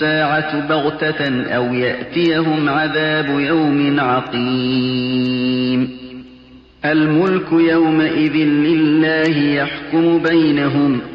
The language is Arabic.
السَّاعَةُ بَغْتَةً أَوْ يَأْتِيَهُمْ عَذَابُ يَوْمٍ عَقِيمٍ الْمُلْكُ يَوْمَئِذٍ لِلَّهِ يَحْكُمُ بَيْنَهُمْ